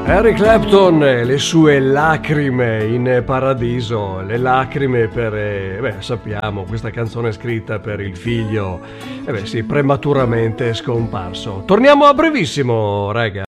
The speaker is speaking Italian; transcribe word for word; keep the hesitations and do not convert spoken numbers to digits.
Eric Clapton, eh, le sue lacrime in paradiso, le lacrime per, eh, beh, sappiamo, questa canzone è scritta per il figlio, eh beh sì, prematuramente scomparso. Torniamo a brevissimo, raga.